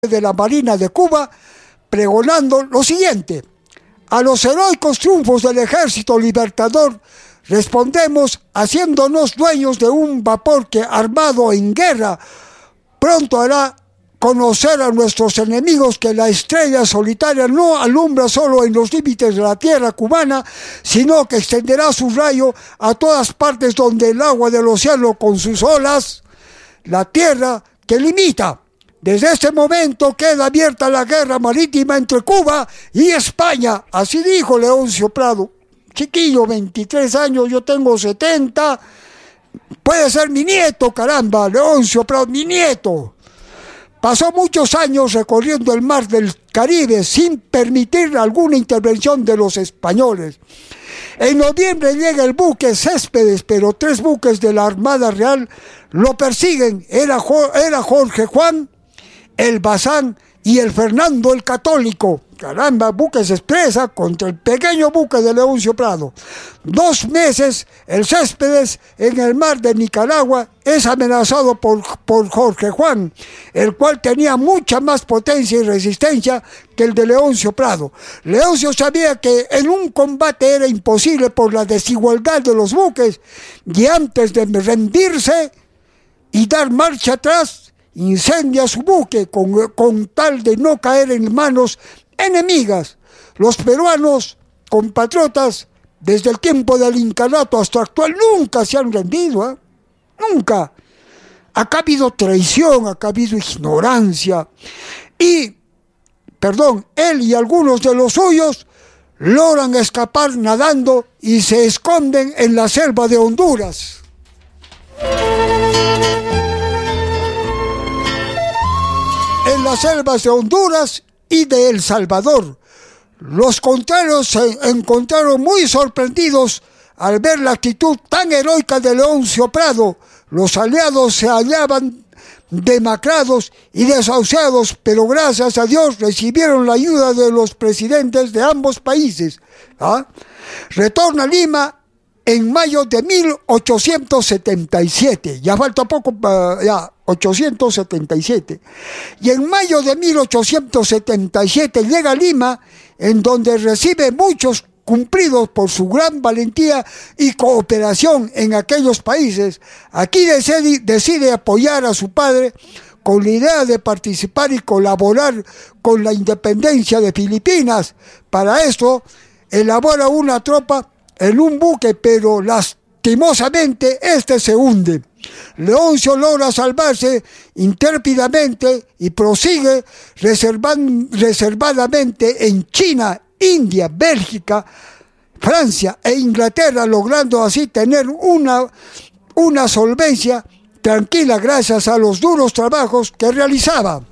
de la Marina de Cuba, pregonando lo siguiente: a los heroicos triunfos del Ejército Libertador respondemos haciéndonos dueños de un vapor que, armado en guerra, pronto hará conocer a nuestros enemigos que la estrella solitaria no alumbra solo en los límites de la tierra cubana, sino que extenderá su rayo a todas partes donde el agua del océano con sus olas, la tierra que limita. Desde este momento queda abierta la guerra marítima entre Cuba y España. Así dijo Leoncio Prado. Chiquillo, 23 años, yo tengo 70. Puede ser mi nieto, caramba, Leoncio Prado, mi nieto. Pasó muchos años recorriendo el mar del Caribe sin permitir alguna intervención de los españoles. En noviembre llega el buque Céspedes, pero 3 buques de la Armada Real lo persiguen. Era Jorge Juan, el Bazán y el Fernando el Católico. Caramba, buques expresa contra el pequeño buque de Leoncio Prado. 2 meses, el Céspedes en el mar de Nicaragua es amenazado por Jorge Juan, el cual tenía mucha más potencia y resistencia que el de Leoncio Prado. Leoncio sabía que en un combate era imposible por la desigualdad de los buques, y antes de rendirse y dar marcha atrás, incendia su buque con tal de no caer en manos enemigas. Los peruanos, compatriotas, desde el tiempo del incanato hasta actual, nunca se han rendido, nunca. Acá ha habido traición, acá ha habido ignorancia. Él y algunos de los suyos logran escapar nadando y se esconden en la selva de Honduras. En las selvas de Honduras y de El Salvador. Los contrarios se encontraron muy sorprendidos al ver la actitud tan heroica de Leoncio Prado. Los aliados se hallaban demacrados y desahuciados, pero gracias a Dios recibieron la ayuda de los presidentes de ambos países. Retorna a Lima en mayo de 1877, ya falta poco, 877, y en mayo de 1877 llega a Lima, en donde recibe muchos cumplidos por su gran valentía y cooperación en aquellos países. Aquí decide apoyar a su padre con la idea de participar y colaborar con la independencia de Filipinas. Para esto elabora una tropa en un buque, pero lastimosamente este se hunde. Leoncio logra salvarse intrépidamente y prosigue reservadamente en China, India, Bélgica, Francia e Inglaterra, logrando así tener una solvencia tranquila gracias a los duros trabajos que realizaba.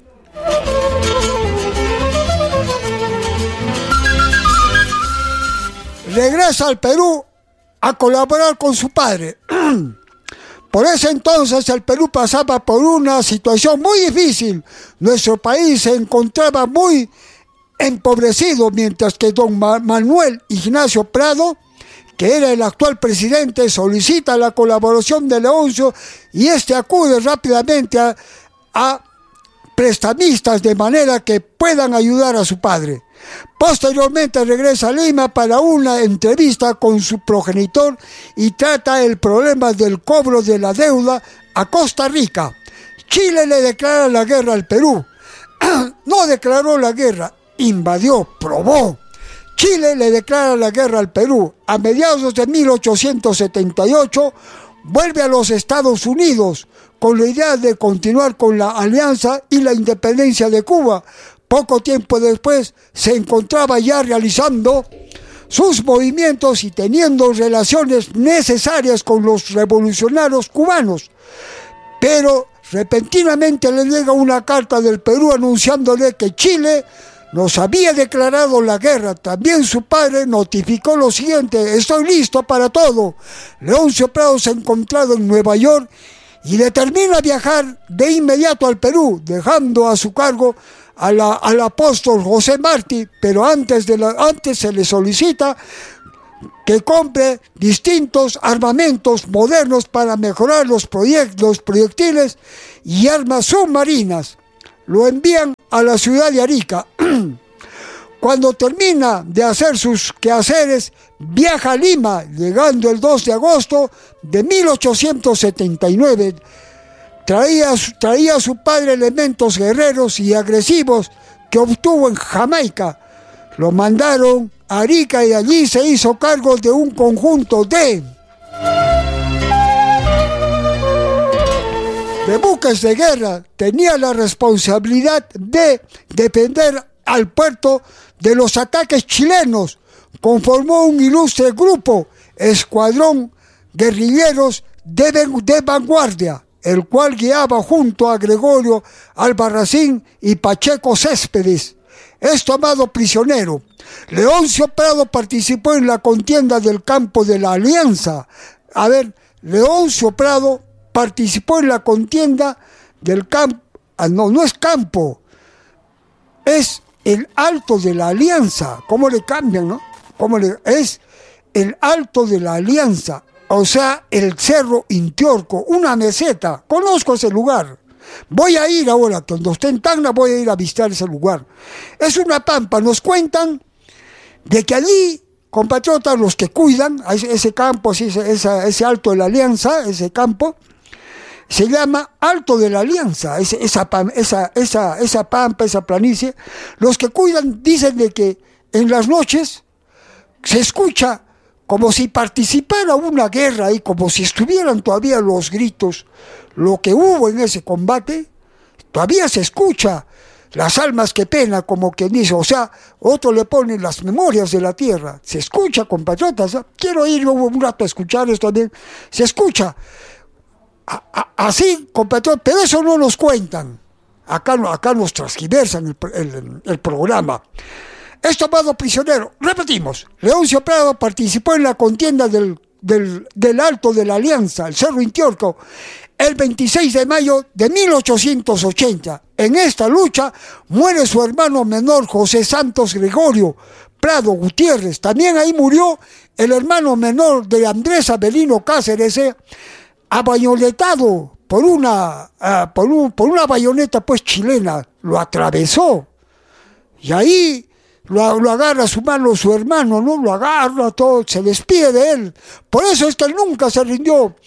Regresa al Perú a colaborar con su padre. Por ese entonces el Perú pasaba por una situación muy difícil. Nuestro país se encontraba muy empobrecido, mientras que don Manuel Ignacio Prado, que era el actual presidente, solicita la colaboración de Leoncio y este acude rápidamente a prestamistas de manera que puedan ayudar a su padre. Posteriormente regresa a Lima para una entrevista con su progenitor y trata el problema del cobro de la deuda a Costa Rica. Chile le declara la guerra al Perú. No declaró la guerra, invadió, probó. Chile le declara la guerra al Perú. A mediados de 1878 vuelve a los Estados Unidos con la idea de continuar con la alianza y la independencia de Cuba. Poco tiempo después se encontraba ya realizando sus movimientos y teniendo relaciones necesarias con los revolucionarios cubanos. Pero repentinamente le llega una carta del Perú anunciándole que Chile nos había declarado la guerra. También su padre notificó lo siguiente: estoy listo para todo. Leoncio Prado se ha encontrado en Nueva York y determina viajar de inmediato al Perú, dejando a su cargo al apóstol José Martí, pero antes se le solicita que compre distintos armamentos modernos para mejorar los proyectiles y armas submarinas. lo envían a la ciudad de Arica. Cuando termina de hacer sus quehaceres, viaja a Lima, llegando el 2 de agosto de 1879. Traía a su padre elementos guerreros y agresivos que obtuvo en Jamaica. Lo mandaron a Arica y allí se hizo cargo de un conjunto de buques de guerra. Tenía la responsabilidad de defender al puerto de los ataques chilenos. Conformó un ilustre grupo, escuadrón guerrilleros de vanguardia, el cual guiaba junto a Gregorio Albarracín y Pacheco Céspedes. Es tomado prisionero. Leoncio Prado participó en la contienda del campo de la Alianza. A ver, Leoncio Prado participó en la contienda del campo. No es campo, es el Alto de la Alianza. ¿Cómo le cambian, no? Es el Alto de la Alianza, o sea, el Cerro Intiorco, una meseta. Conozco ese lugar. Voy a ir ahora, cuando esté en Tacna, voy a ir a visitar ese lugar. Es una pampa. Nos cuentan de que allí, compatriotas, los que cuidan ese campo, ese Alto de la Alianza, ese campo, se llama Alto de la Alianza, esa pampa, esa planicie. Los que cuidan dicen de que en las noches se escucha como si participara una guerra y como si estuvieran todavía los gritos, lo que hubo en ese combate, todavía se escucha las almas que pena, como quien dice, o sea, otro le ponen las memorias de la tierra, se escucha, compatriotas, ¿eh? Quiero ir un rato a escuchar esto también, se escucha, así, compatriotas, pero eso no nos cuentan, acá nos transgiversan el programa. Es tomado prisionero. Repetimos, Leoncio Prado participó en la contienda del Alto de la Alianza, el Cerro Intiorco, el 26 de mayo de 1880. En esta lucha muere su hermano menor José Santos Gregorio Prado Gutiérrez. También ahí murió el hermano menor de Andrés Avelino Cáceres, abayoletado por una bayoneta pues chilena. Lo atravesó y ahí lo agarra a su mano su hermano, ¿no? Lo agarra todo, se despide de él. Por eso es que él nunca se rindió,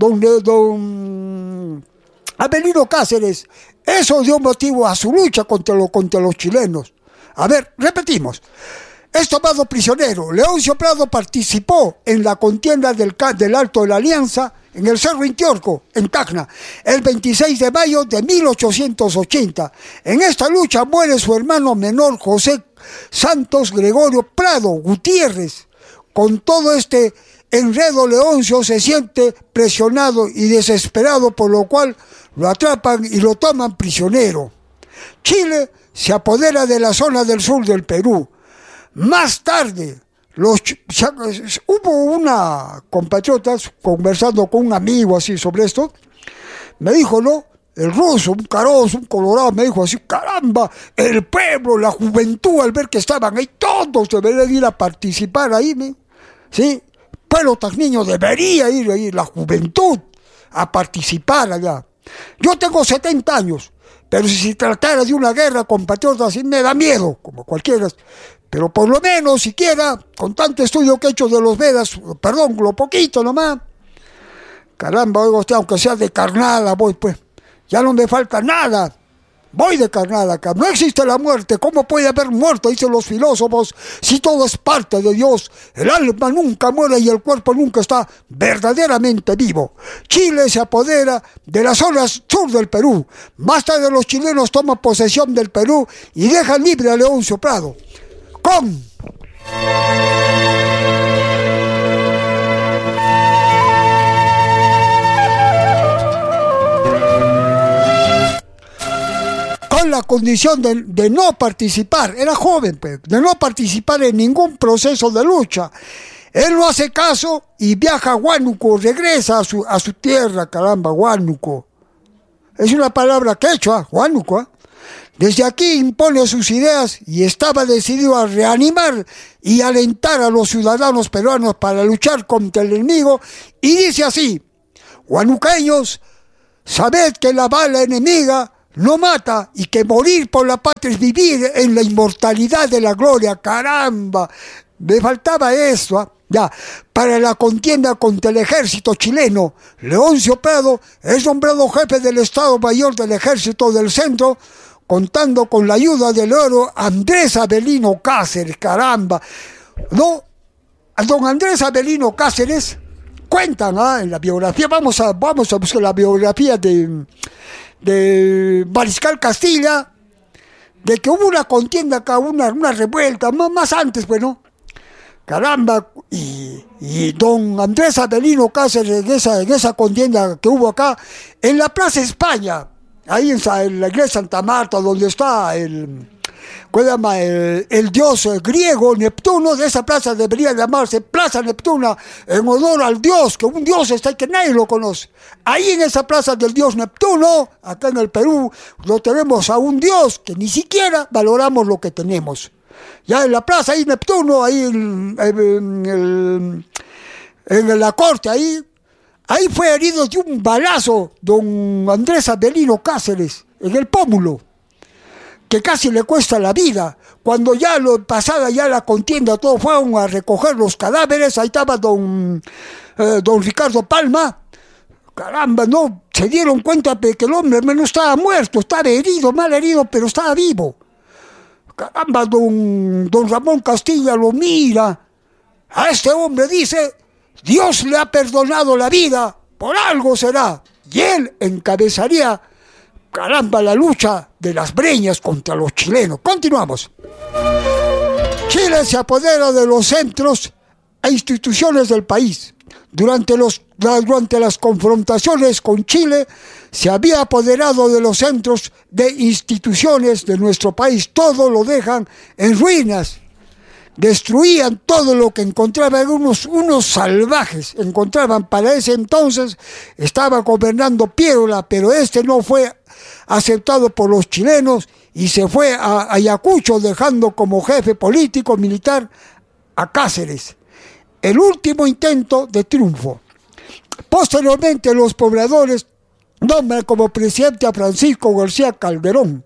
don Avelino Cáceres. Eso dio motivo a su lucha contra los chilenos. A ver, repetimos. Es tomado prisionero. Leoncio Prado participó en la contienda del Alto de la Alianza en el Cerro Intiorco, en Tacna, el 26 de mayo de 1880. En esta lucha muere su hermano menor José Santos Gregorio Prado Gutiérrez. Con todo este enredo, Leoncio se siente presionado y desesperado, por lo cual lo atrapan y lo toman prisionero. Chile se apodera de la zona del sur del Perú. Más tarde, hubo una compatriotas conversando con un amigo así sobre esto, me dijo, ¿no? El ruso, un carozo, un colorado, me dijo así, caramba, el pueblo, la juventud, al ver que estaban ahí, todos deberían ir a participar ahí, ¿sí? Pueblo tacneño debería ir ahí, la juventud, a participar allá. Yo tengo 70 años, pero si se tratara de una guerra, compatriotas, así me da miedo, como cualquiera. Pero por lo menos, siquiera, con tanto estudio que he hecho de los Vedas, perdón, lo poquito nomás, caramba, oiga usted, aunque sea de carnada, voy pues, ya no me falta nada, voy de carnada acá, no existe la muerte, ¿cómo puede haber muerto? Dicen los filósofos, si todo es parte de Dios, el alma nunca muere y el cuerpo nunca está verdaderamente vivo. Chile se apodera de la zona sur del Perú, más tarde los chilenos toman posesión del Perú y dejan libre a Leoncio Prado. Con la condición de no participar, era joven, de no participar en ningún proceso de lucha. Él no hace caso y viaja a Huánuco, regresa a su tierra, caramba, Huánuco. Es una palabra quechua, Huánuco, Desde aquí impone sus ideas y estaba decidido a reanimar y alentar a los ciudadanos peruanos para luchar contra el enemigo. Y dice así: huanuqueños, sabed que la bala enemiga no mata y que morir por la patria es vivir en la inmortalidad de la gloria. ¡Caramba! Me faltaba eso, ¿eh? Ya, para la contienda contra el ejército chileno, Leoncio Prado es nombrado jefe del Estado Mayor del Ejército del Centro, contando con la ayuda del héroe Andrés Avelino Cáceres. ¡Caramba! No, a don Andrés Avelino Cáceres cuentan en la biografía, vamos a buscar la biografía de Mariscal Castilla, de que hubo una contienda acá, una revuelta, más antes, bueno. Caramba, y don Andrés Avelino Cáceres en esa contienda que hubo acá, en la Plaza España, ahí en la iglesia Santa Marta, donde está el dios griego Neptuno. De esa plaza debería llamarse Plaza Neptuna, en honor al dios, que un dios está que nadie lo conoce. Ahí en esa plaza del dios Neptuno, acá en el Perú, lo tenemos a un dios que ni siquiera valoramos lo que tenemos. Ya en la plaza ahí Neptuno, ahí en la corte, ahí fue herido de un balazo don Andrés Avelino Cáceres, en el pómulo, que casi le cuesta la vida. Cuando ya pasada ya la contienda, todos fueron a recoger los cadáveres, ahí estaba don Ricardo Palma. Caramba, no, se dieron cuenta de que el hombre no estaba muerto, estaba herido, mal herido, pero estaba vivo. Caramba, don Ramón Castilla lo mira. A este hombre dice, Dios le ha perdonado la vida, por algo será. Y él encabezaría, caramba, la lucha de las Breñas contra los chilenos. Continuamos. Chile se apodera de los centros e instituciones del país. Durante las confrontaciones con Chile, se había apoderado de los centros de instituciones de nuestro país. Todo lo dejan en ruinas. Destruían todo lo que encontraban. Unos salvajes encontraban. Para ese entonces estaba gobernando Piérola, pero no fue aceptado por los chilenos y se fue a Ayacucho, dejando como jefe político militar a Cáceres. El último intento de triunfo. Posteriormente, los pobladores nombran como presidente a Francisco García Calderón,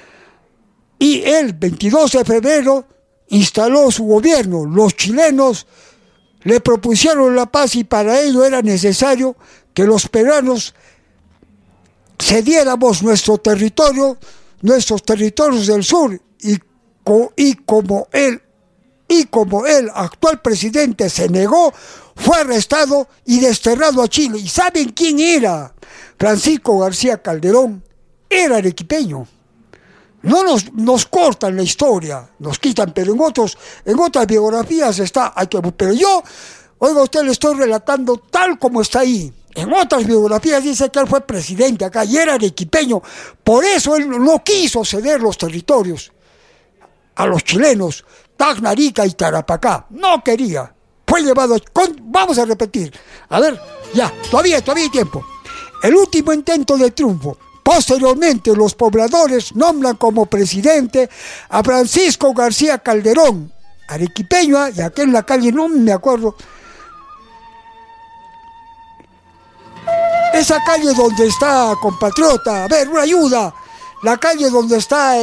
y el 22 de febrero instaló su gobierno. Los chilenos le propusieron la paz y para ello era necesario que los peruanos cediéramos nuestros territorios del sur, y como el actual presidente se negó, fue arrestado y desterrado a Chile. ¿Y saben quién era? Francisco García Calderón era arequipeño. No nos cortan la historia, nos quitan, pero en otras biografías está. Pero yo, oiga usted, le estoy relatando tal como está ahí. En otras biografías dice que él fue presidente acá y era arequipeño. Por eso él no quiso ceder los territorios a los chilenos, Tacna, Arica y Tarapacá. No quería. Fue llevado. Vamos a repetir. A ver, ya, todavía hay tiempo. El último intento de triunfo. Posteriormente, los pobladores nombran como presidente a Francisco García Calderón, arequipeño, y aquí en la calle no me acuerdo. Esa calle donde está, compatriota, a ver, una ayuda. La calle donde está,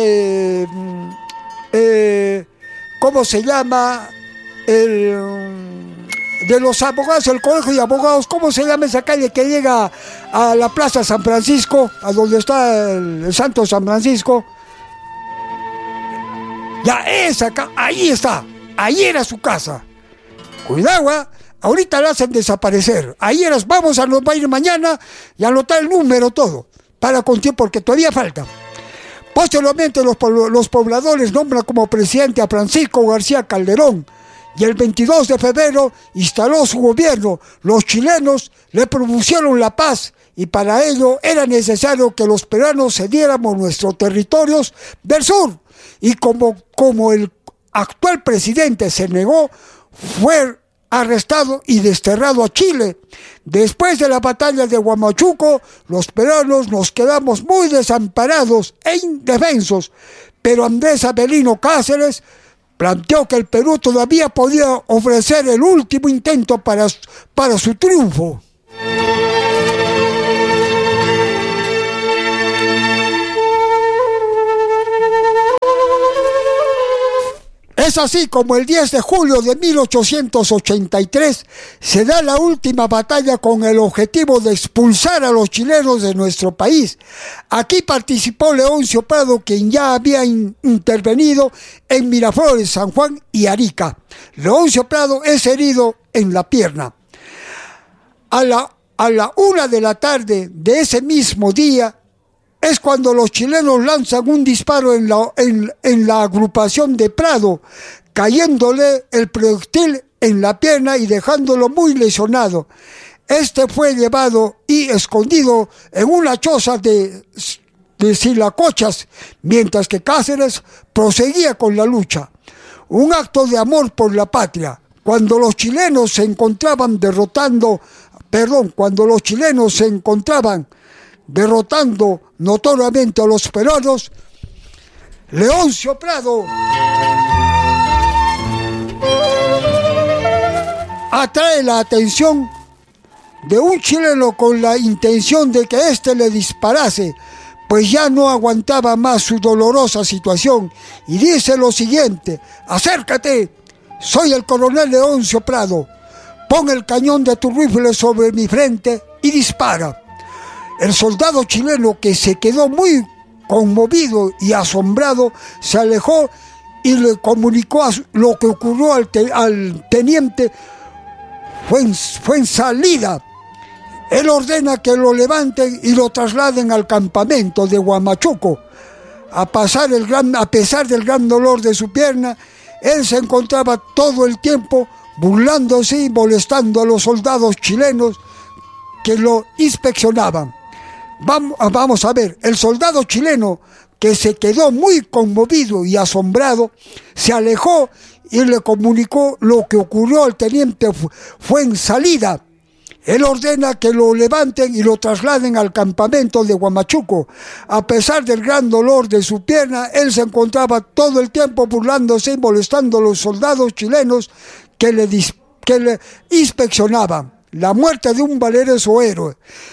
¿cómo se llama? De los abogados, el colegio de abogados, ¿cómo se llama esa calle que llega a la Plaza San Francisco, a donde está el Santo San Francisco? Ya esa, ahí está, ahí era su casa. Cuidado, ahorita la hacen desaparecer. Ahí eras, vamos a ir mañana y anotar el número todo, para contar, porque todavía falta. Posteriormente los pobladores nombran como presidente a Francisco García Calderón, y el 22 de febrero instaló su gobierno. Los chilenos le propusieron la paz y para ello era necesario que los peruanos cediéramos nuestros territorios del sur. Y como el actual presidente se negó, fue arrestado y desterrado a Chile. Después de la batalla de Huamachuco, los peruanos nos quedamos muy desamparados e indefensos, pero Andrés Avelino Cáceres planteó que el Perú todavía podía ofrecer el último intento para su triunfo. Es así como el 10 de julio de 1883 se da la última batalla con el objetivo de expulsar a los chilenos de nuestro país. Aquí participó Leoncio Prado, quien ya había intervenido en Miraflores, San Juan y Arica. Leoncio Prado es herido en la pierna. A la 1 de la tarde de ese mismo día es cuando los chilenos lanzan un disparo en la agrupación de Prado, cayéndole el proyectil en la pierna y dejándolo muy lesionado. Este fue llevado y escondido en una choza de Silacochas, mientras que Cáceres proseguía con la lucha. Un acto de amor por la patria. Cuando los chilenos se encontraban derrotando notoriamente a los peruanos, Leoncio Prado atrae la atención de un chileno con la intención de que éste le disparase, pues ya no aguantaba más su dolorosa situación, y dice lo siguiente: acércate, soy el coronel Leoncio Prado, pon el cañón de tu rifle sobre mi frente y dispara. El soldado chileno, que se quedó muy conmovido y asombrado, se alejó y le comunicó lo que ocurrió al teniente Fuenzalida. Él ordena que lo levanten y lo trasladen al campamento de Huamachuco. A pesar del gran dolor de su pierna, él se encontraba todo el tiempo burlándose y molestando a los soldados chilenos que lo inspeccionaban. Vamos a ver, el soldado chileno, que se quedó muy conmovido y asombrado, se alejó y le comunicó lo que ocurrió al teniente Fuenzalida. Él ordena que lo levanten y lo trasladen al campamento de Huamachuco. A pesar del gran dolor de su pierna, él se encontraba todo el tiempo burlándose y molestando a los soldados chilenos que le inspeccionaban. La muerte de un valeroso héroe.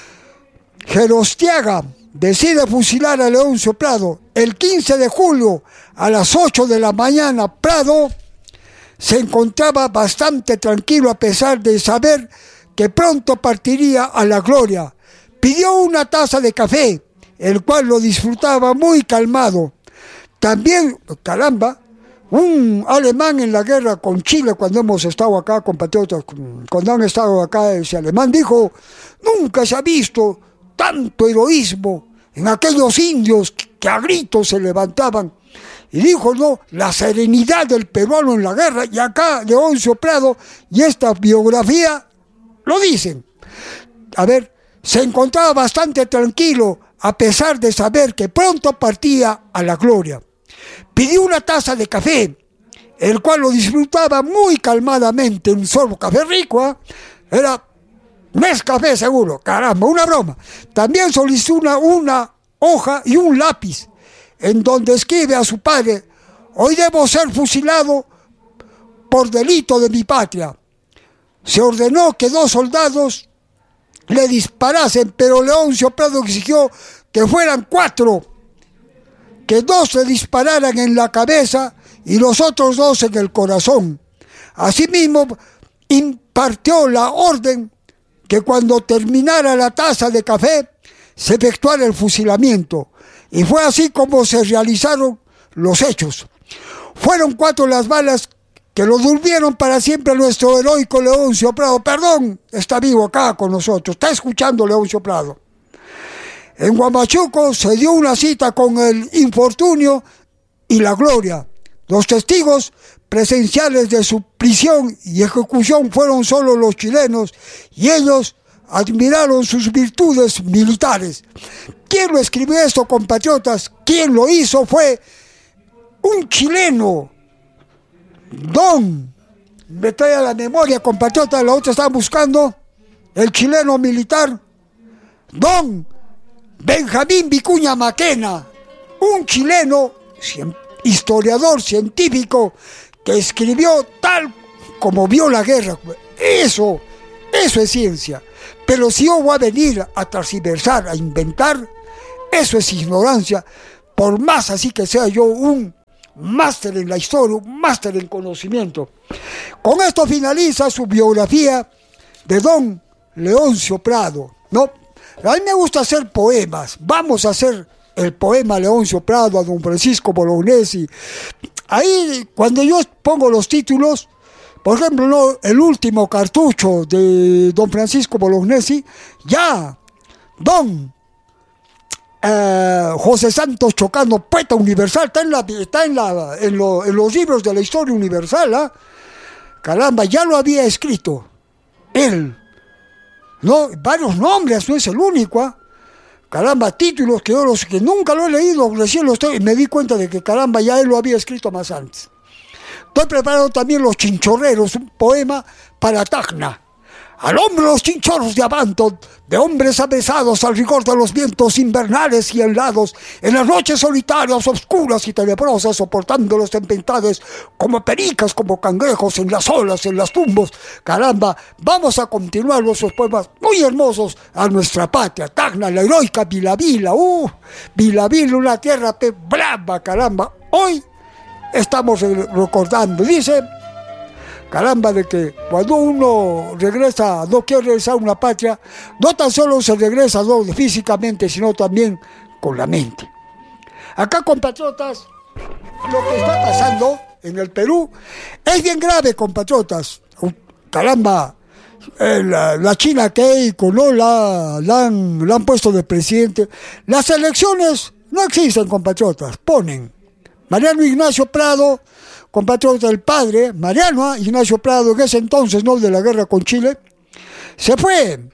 Gerostiaga decide fusilar a Leoncio Prado. El 15 de julio a las 8 de la mañana, Prado se encontraba bastante tranquilo a pesar de saber que pronto partiría a la gloria. Pidió una taza de café, el cual lo disfrutaba muy calmado. También, caramba, un alemán en la guerra con Chile, cuando hemos estado acá, compatriotas, cuando han estado acá, ese alemán dijo: nunca se ha visto tanto heroísmo en aquellos indios que a gritos se levantaban. Y dijo, no, la serenidad del peruano en la guerra. Y acá Leoncio Prado y esta biografía lo dicen. A ver, se encontraba bastante tranquilo a pesar de saber que pronto partía a la gloria. Pidió una taza de café, el cual lo disfrutaba muy calmadamente, un sorbo café rico, ¿eh? Era Nescafé seguro, caramba, una broma. También solicitó una hoja y un lápiz, en donde escribe a su padre: hoy debo ser fusilado por delito de mi patria. Se ordenó que 2 soldados le disparasen, pero Leoncio Prado exigió que fueran 4, que 2 le dispararan en la cabeza y los otros 2 en el corazón. Asimismo, impartió la orden que cuando terminara la taza de café se efectuara el fusilamiento. Y fue así como se realizaron los hechos. Fueron 4 las balas que lo durmieron para siempre a nuestro heroico Leoncio Prado. Perdón, está vivo acá con nosotros, está escuchando Leoncio Prado. En Huamachuco se dio una cita con el infortunio y la gloria. Los testigos presenciales de su prisión y ejecución fueron solo los chilenos, y ellos admiraron sus virtudes militares. ¿Quién lo escribió esto, compatriotas? ¿Quién lo hizo? Fue un chileno, me trae a la memoria, compatriotas, la otra estaba buscando, el chileno militar, don Benjamín Vicuña Maquena, un chileno historiador científico que escribió tal como vio la guerra. Eso es ciencia. Pero si yo voy a venir a transversar, a inventar, eso es ignorancia. Por más así que sea yo un máster en la historia, un máster en conocimiento. Con esto finaliza su biografía de don Leoncio Prado, ¿no? A mí me gusta hacer poemas. Vamos a hacer el poema Leoncio Prado a don Francisco Bolognesi. Ahí, cuando yo pongo los títulos, por ejemplo, ¿no?, el último cartucho de don Francisco Bolognesi, ya don José Santos Chocano, poeta universal, está en los libros de la historia universal, ¿eh? Caramba, ya lo había escrito él, ¿no? Varios nombres, no es el único, ¿eh? Caramba, títulos que que nunca lo he leído, recién y me di cuenta de que caramba, ya él lo había escrito más antes. Estoy preparando también Los Chinchorreros, un poema para Tacna. Al hombre los chinchorros de Abanto, de hombres avesados al rigor de los vientos invernales y helados, en las noches solitarias, oscuras y tenebrosas, soportando las tempestades, como pericas, como cangrejos, en las olas, en las tumbos. Caramba, vamos a continuar nuestros poemas muy hermosos a nuestra patria, Tacna, la heroica Vilavila, Vilavila, una tierra brava, caramba. Hoy estamos recordando, dice... Caramba, de que cuando uno regresa, no quiere regresar a una patria, no tan solo se regresa físicamente, sino también con la mente. Acá, compatriotas, lo que está pasando en el Perú es bien grave, compatriotas. Caramba, la China Keiko, ¿no? la han puesto de presidente. Las elecciones no existen, compatriotas, ponen Mariano Ignacio Prado, compatriota del padre, Mariano Ignacio Prado, en ese entonces, ¿no?, de la guerra con Chile, se fue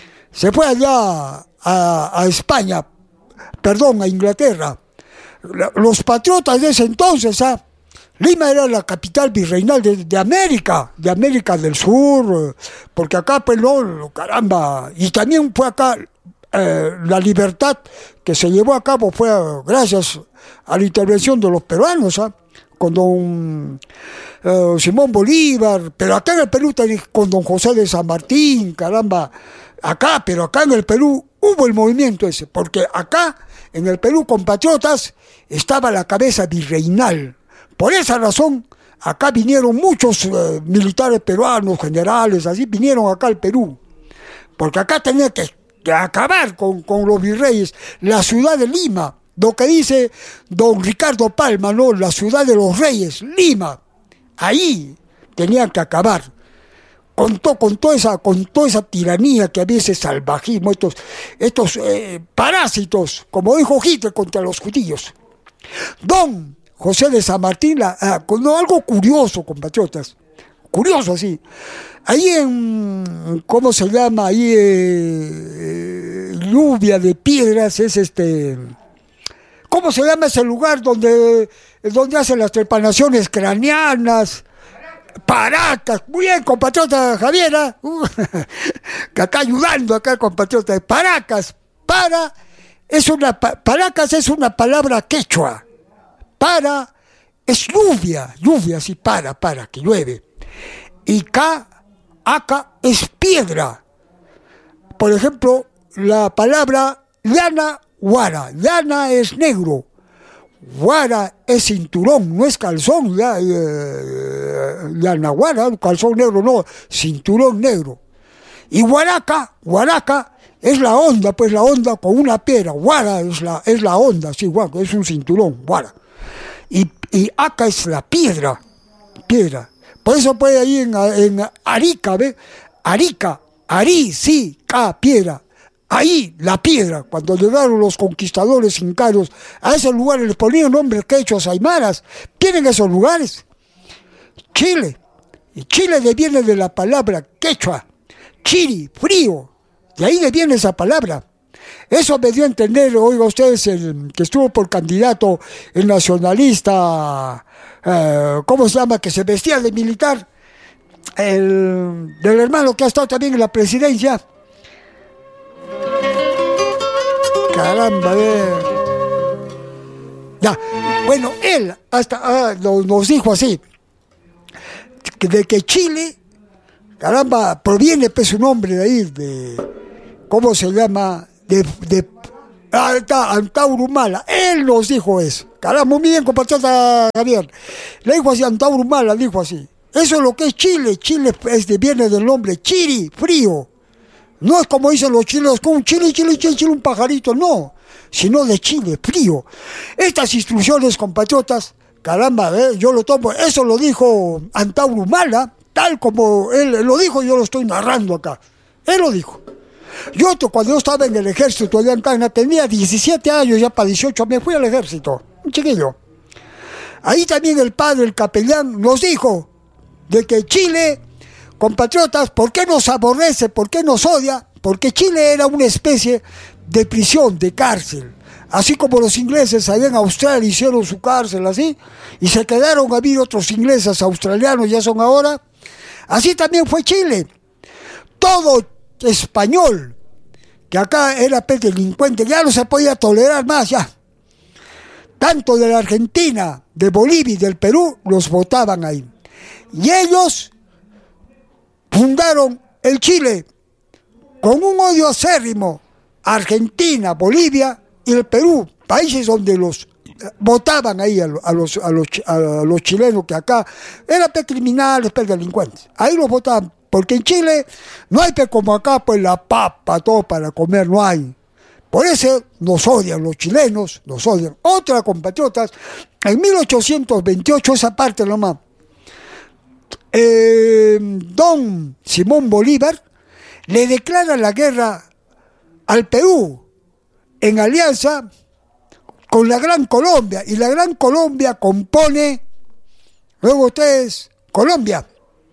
allá a España, perdón, a Inglaterra. Los patriotas de ese entonces, Lima era la capital virreinal de América del Sur, porque acá, pues, no, caramba, y también fue acá la libertad que se llevó a cabo fue gracias a la intervención de los peruanos, con don Simón Bolívar, pero acá en el Perú con don José de San Martín, caramba, pero acá en el Perú hubo el movimiento ese, porque acá en el Perú, compatriotas, estaba la cabeza virreinal. Por esa razón, acá vinieron muchos militares peruanos, generales, así vinieron acá al Perú, porque acá tenía que acabar con los virreyes. La ciudad de Lima, lo que dice don Ricardo Palma, ¿no?, la ciudad de los reyes, Lima, ahí tenían que acabar con toda esa tiranía que había, ese salvajismo, estos parásitos, como dijo Hitler contra los judíos. Don José de San Martín, algo curioso, compatriotas, curioso así, ahí ¿cómo se llama? Ahí Lluvia de Piedras, es ¿cómo se llama ese lugar donde hacen las trepanaciones craneanas? Paracas. Muy bien, compatriota Javiera. Que acá ayudando, acá, compatriota. Paracas. Paracas es una palabra quechua. Para es lluvia, sí, para, que llueve. Y acá es piedra. Por ejemplo, la palabra llana, guara. Llana es negro. Guara es cinturón, no es calzón. Llana guara, calzón negro no, cinturón negro. Y guaraca es la onda, pues la onda con una piedra. Guara es la onda, sí, guara, es un cinturón, guara. Y acá es la piedra. Por eso puede ahí en Arica, ¿ve? Arica, Ari, sí, piedra. Ahí, la piedra, cuando llegaron los conquistadores incaios, a esos lugares les ponían nombres quechuas, aymaras. ¿Tienen esos lugares? Chile. Y Chile viene de la palabra quechua. Chiri, frío. De ahí viene esa palabra. Eso me dio a entender, oiga ustedes, que estuvo por candidato el nacionalista, ¿cómo se llama?, que se vestía de militar, del hermano que ha estado también en la presidencia. Caramba, ya, bueno, él hasta nos dijo así, de que Chile, caramba, proviene pues su nombre de ahí, ¿cómo se llama?, Antauro Humala, él nos dijo eso. Caramba, muy bien, compatriota Javier. Le dijo así, Antauro Humala dijo así. Eso es lo que es Chile. Chile viene del nombre Chiri, frío. No es como dicen los chilenos, con Chile, un pajarito, no. Sino de Chile, frío. Estas instrucciones, compatriotas, caramba, yo lo tomo. Eso lo dijo Antauro Humala, tal como él lo dijo, yo lo estoy narrando acá. Él lo dijo. Cuando yo estaba en el ejército de Antagna, tenía 17 años, ya para 18, me fui al ejército, un chiquillo. Ahí también el padre, el capellán, nos dijo de que Chile, compatriotas, ¿por qué nos aborrece? ¿Por qué nos odia? Porque Chile era una especie de prisión, de cárcel. Así como los ingleses allá en Australia hicieron su cárcel así, y se quedaron a vivir otros ingleses, australianos, ya son ahora. Así también fue Chile. Todo español que acá era delincuente, ya no se podía tolerar más, ya. Tanto de la Argentina, de Bolivia y del Perú, los votaban ahí. Y ellos fundaron el Chile con un odio acérrimo. Argentina, Bolivia y el Perú, países donde los votaban ahí a los chilenos que acá eran criminales, delincuentes. Ahí los votaban. Porque en Chile no hay como acá, pues la papa, todo para comer, no hay. Por eso nos odian los chilenos, nos odian. Otra, compatriotas, en 1828, esa parte nomás, don Simón Bolívar le declara la guerra al Perú en alianza con la Gran Colombia. Y la Gran Colombia compone, luego ustedes, Colombia,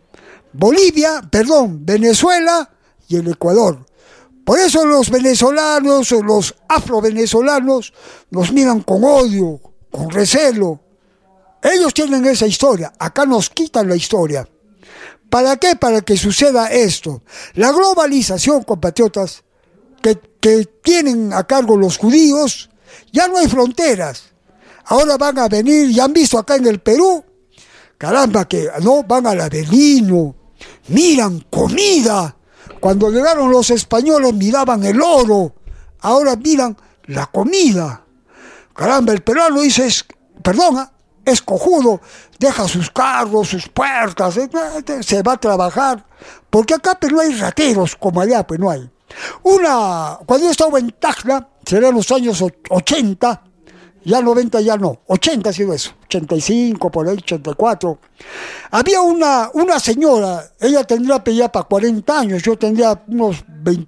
Venezuela y el Ecuador. Por eso los venezolanos, los afrovenezolanos, nos miran con odio, con recelo. Ellos tienen esa historia, acá nos quitan la historia. ¿Para qué? Para que suceda esto. La globalización, compatriotas, que tienen a cargo los judíos, ya no hay fronteras. Ahora van a venir, ya han visto acá en el Perú, caramba, que no van al Avelino, miran comida. Cuando llegaron los españoles miraban el oro, ahora miran la comida. Caramba, el peruano dice, es cojudo, deja sus carros, sus puertas, se va a trabajar, porque acá pues no hay rateros como allá, pues no hay. Cuando yo estaba en Tacna, será en los años 80, ya 90 ya no, 80 ha sido eso, 85 por ahí, 84. Había una señora, ella tendría ya para 40 años, yo tendría unos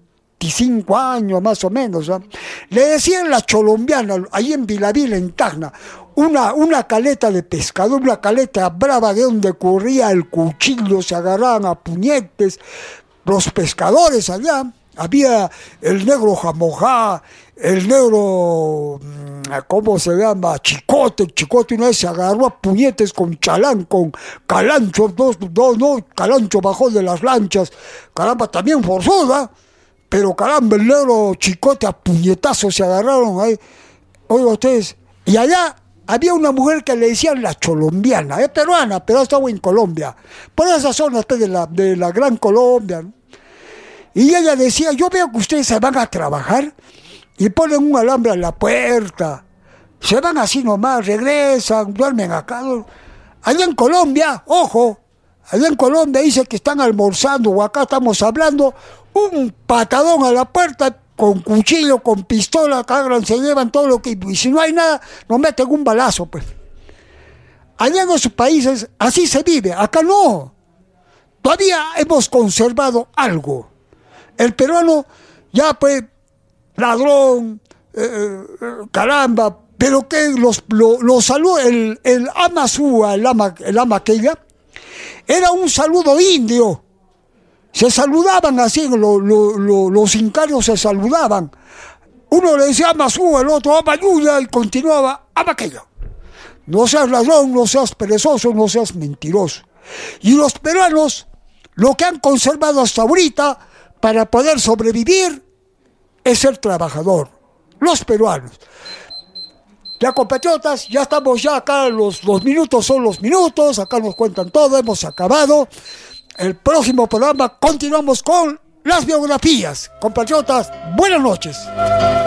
25 años más o menos, ¿eh? Le decían la cholombiana, ahí en Vilavila, en Tacna, una caleta de pescador, una caleta brava de donde corría el cuchillo, se agarraban a puñetes, los pescadores allá. Había el negro Jamojá, el negro, ¿cómo se llama? Chicote una vez se agarró a puñetes con Chalán, con Calancho, Calancho bajó de las lanchas, caramba, también forzuda, pero caramba, el negro Chicote a puñetazos se agarraron ahí. Oigan ustedes, y allá había una mujer que le decían la cholombiana, es peruana, pero estaba en Colombia, por esa zona de la Gran Colombia, ¿no? Y ella decía, yo veo que ustedes se van a trabajar y ponen un alambre en la puerta. Se van así nomás, regresan, duermen acá. Allá en Colombia, ojo, allá en Colombia dice que están almorzando o acá estamos hablando, un patadón a la puerta con cuchillo, con pistola, cagan, se llevan todo lo que... Y si no hay nada, nos meten un balazo, pues. Allá en esos países así se vive, acá no. Todavía hemos conservado algo. El peruano ya pues ladrón, caramba, pero que los saludos, el amazúa, el ama aquella, era un saludo indio. Se saludaban así, los incarios se saludaban. Uno le decía amazúa, el otro amayuya y continuaba amaquella. No seas ladrón, no seas perezoso, no seas mentiroso. Y los peruanos, lo que han conservado hasta ahorita, para poder sobrevivir es ser trabajador. Los peruanos. Ya, compatriotas, ya estamos acá, los minutos son los minutos, acá nos cuentan todo, hemos acabado. El próximo programa continuamos con las biografías. Compatriotas, buenas noches.